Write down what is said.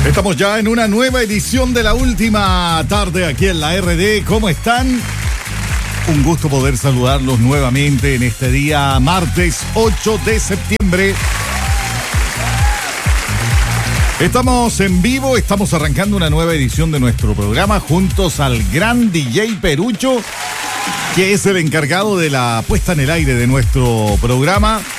Estamos ya en una nueva edición de la última tarde aquí en la RD. ¿Cómo están? Un gusto poder saludarlos nuevamente en este día martes 8 de septiembre. Estamos en vivo, estamos arrancando una nueva edición de nuestro programa juntos al gran DJ Perucho, que es el encargado de la puesta en el aire de nuestro programa.